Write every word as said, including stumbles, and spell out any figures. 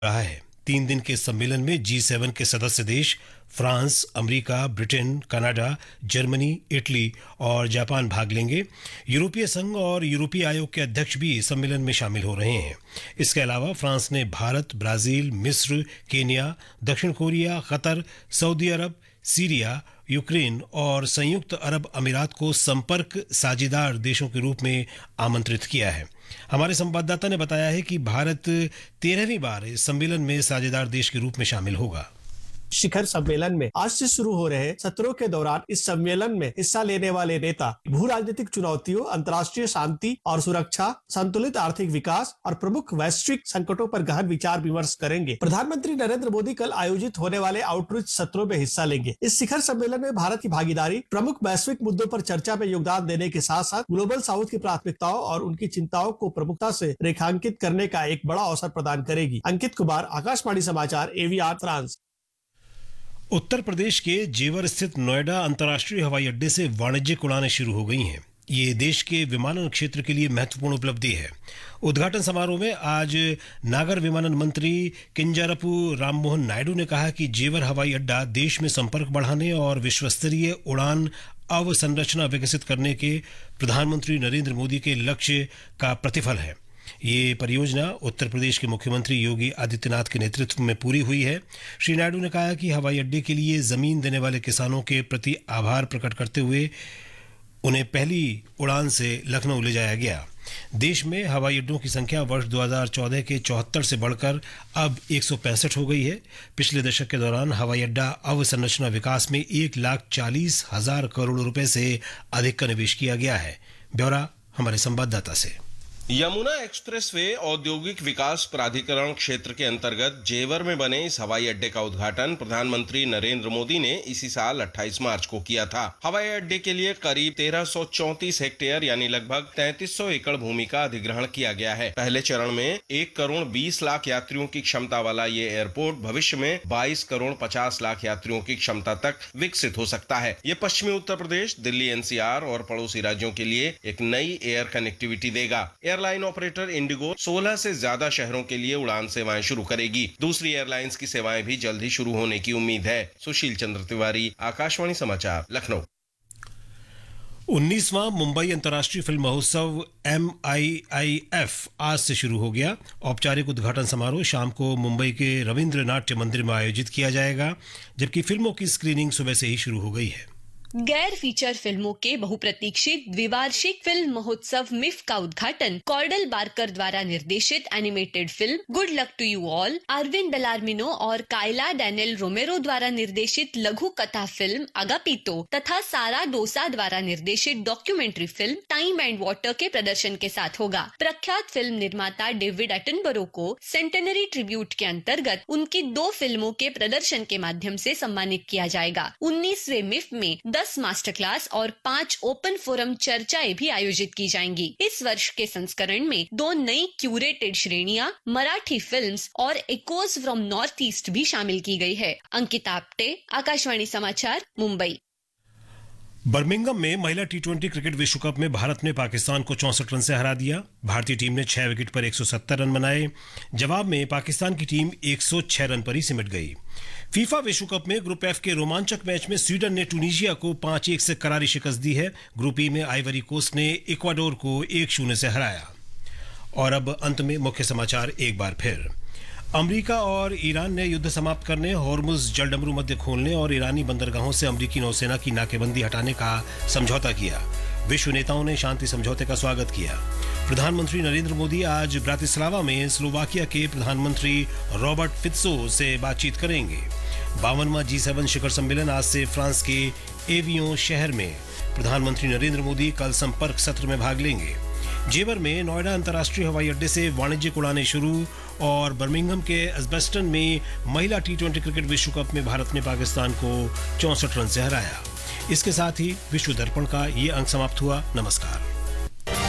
रहा है। तीन दिन के सम्मेलन में जी सेवन के सदस्य देश France, America, Britain, Canada, Germany, Italy और जापान भाग लेंगे। यूरोपीय संघ और यूरोपीय आयोग के अध्यक्ष भी सम्मेलन में शामिल हो रहे हैं। इसके अलावा फ्रांस ने भारत, ब्राजील, मिस्र, केन्या, दक्षिण कोरिया, कतर, सऊदी अरब, सीरिया, यूक्रेन और संयुक्त अरब अमीरात को संपर्क साझेदार देशों के रूप में आमंत्रित किया है। हमारे संवाददाता ने बताया है कि भारत तेरहवीं बार इस सम्मेलन में साझेदार देश के रूप में शामिल होगा। शिखर सम्मेलन में आज से शुरू हो रहे सत्रों के दौरान इस सम्मेलन में हिस्सा लेने वाले नेता भू राजनीतिक चुनौतियों, अंतर्राष्ट्रीय शांति और सुरक्षा, संतुलित आर्थिक विकास और प्रमुख वैश्विक संकटों पर गहन विचार विमर्श करेंगे। प्रधानमंत्री नरेंद्र मोदी कल आयोजित होने वाले आउटरीच सत्रों में हिस्सा लेंगे। इस शिखर सम्मेलन में भारत की भागीदारी प्रमुख वैश्विक मुद्दों पर चर्चा में योगदान देने के साथ साथ ग्लोबल साउथ की प्राथमिकताओं और उनकी चिंताओं को प्रमुखता से रेखांकित करने का एक बड़ा अवसर प्रदान करेगी। अंकित कुमार, आकाशवाणी समाचार, एवीआर, फ्रांस। उत्तर प्रदेश के जेवर स्थित नोएडा अंतर्राष्ट्रीय हवाई अड्डे से वाणिज्यिक उड़ानें शुरू हो गई हैं। ये देश के विमानन क्षेत्र के लिए महत्वपूर्ण उपलब्धि है। उद्घाटन समारोह में आज नागर विमानन मंत्री किंजारपू राममोहन नायडू ने कहा कि जेवर हवाई अड्डा देश में संपर्क बढ़ाने और विश्वस्तरीय उड़ान अवसंरचना विकसित करने के प्रधानमंत्री नरेंद्र मोदी के लक्ष्य का प्रतिफल है। ये परियोजना उत्तर प्रदेश के मुख्यमंत्री योगी आदित्यनाथ के नेतृत्व में पूरी हुई है। श्री नायडू ने कहा कि हवाई अड्डे के लिए जमीन देने वाले किसानों के प्रति आभार प्रकट करते हुए उन्हें पहली उड़ान से लखनऊ ले जाया गया। देश में हवाई अड्डों की संख्या वर्ष दो हज़ार चौदह के चौहत्तर से बढ़कर अब एक सौ पैंसठ हो गई है। पिछले दशक के दौरान हवाई अड्डा अवसंरचना विकास में एक लाख चालीस हजार करोड़ रुपए से अधिक का निवेश किया गया है। ब्यौरा हमारे संवाददाता से। यमुना एक्सप्रेसवे औद्योगिक विकास प्राधिकरण क्षेत्र के अंतर्गत जेवर में बने इस हवाई अड्डे का उद्घाटन प्रधानमंत्री नरेंद्र मोदी ने इसी साल अट्ठाईस मार्च को किया था। हवाई अड्डे के लिए करीब तेरह सौ चौंतीस हेक्टेयर यानी लगभग तैंतीस सौ एकड़ भूमि का अधिग्रहण किया गया है। पहले चरण में एक करोड़ बीस लाख यात्रियों की क्षमता वाला ये एयरपोर्ट भविष्य में बाईस करोड़ पचास लाख यात्रियों की क्षमता तक विकसित हो सकता है। ये पश्चिमी उत्तर प्रदेश, दिल्ली एनसीआर और पड़ोसी राज्यों के लिए एक नई एयर कनेक्टिविटी देगा। एयरलाइन ऑपरेटर इंडिगो सोलह से ज्यादा शहरों के लिए उड़ान सेवाएं शुरू करेगी। दूसरी एयरलाइंस की सेवाएं भी जल्द ही शुरू होने की उम्मीद है। सुशील चंद्र तिवारी, आकाशवाणी समाचार, लखनऊ। उन्नीसवां मुंबई अंतर्राष्ट्रीय फिल्म महोत्सव एम आई आई एफ आज से शुरू हो गया। औपचारिक उद्घाटन समारोह शाम को मुंबई के रविंद्र नाट्य मंदिर में आयोजित किया जाएगा, जबकि फिल्मों की स्क्रीनिंग सुबह से ही शुरू हो गई है। गैर फीचर फिल्मों के बहुप्रतीक्षित द्विवार्षिक फिल्म महोत्सव मिफ का उद्घाटन कॉर्डल बार्कर द्वारा निर्देशित animated film good luck to you all, Arvind बेलार्मिनो और कायला डैनियल रोमेरो द्वारा निर्देशित लघु कथा फिल्म अगापितो तथा सारा डोसा द्वारा निर्देशित documentary film time and water के प्रदर्शन के साथ होगा। प्रख्यात फिल्म निर्माता डेविड एटनबरो को सेंटेनरी ट्रिब्यूट के अंतर्गत उनकी दो फिल्मों के प्रदर्शन के माध्यम से सम्मानित किया जाएगा। उन्नीसवें मिफ में दस मास्टर क्लास और पांच ओपन फोरम चर्चाएं भी आयोजित की जाएंगी। इस वर्ष के संस्करण में दो नई क्यूरेटेड श्रेणियां, मराठी फिल्म्स और एकोज फ्रॉम नॉर्थ ईस्ट भी शामिल की गई है। अंकिता आप्टे, आकाशवाणी समाचार, मुंबई। बर्मिंघम में महिला टी ट्वेंटी क्रिकेट विश्व कप में भारत ने पाकिस्तान को चौसठ रन से हरा दिया। भारतीय टीम ने छह विकेट पर एक सौ सत्तर रन बनाए। जवाब में पाकिस्तान की टीम एक सौ छह रन पर ही सिमट गई। फीफा विश्व कप में ग्रुप एफ के रोमांचक मैच में स्वीडन ने ट्यूनीशिया को पांच एक से करारी शिकस्त दी है। ग्रुप ई में आइवरी कोस्ट ने इक्वाडोर को एक शून्य से हराया। और अब अंत में मुख्य समाचार एक बार फिर। अमेरिका और ईरान ने युद्ध समाप्त करने, हॉर्मुज जलडमरू मध्य खोलने और ईरानी बंदरगाहों से अमेरिकी नौसेना की नाकेबंदी हटाने का समझौता किया। विश्व नेताओं ने शांति समझौते का स्वागत किया। प्रधानमंत्री नरेंद्र मोदी आज ब्रातिस्लावा में स्लोवाकिया के प्रधानमंत्री रॉबर्ट फित्सो से बातचीत करेंगे। बावनवां जी सेवन शिखर सम्मेलन आज से फ्रांस के एवियों शहर में। प्रधानमंत्री नरेंद्र मोदी कल संपर्क सत्र में भाग लेंगे। जेवर में नोएडा अंतर्राष्ट्रीय हवाई अड्डे से वाणिज्यिक उड़ानें शुरू और बर्मिंघम के एजबेस्टन में महिला टी ट्वेंटी क्रिकेट विश्व कप में भारत ने पाकिस्तान को चौसठ रन से हराया। इसके साथ ही विश्व दर्पण का ये अंक समाप्त हुआ। नमस्कार।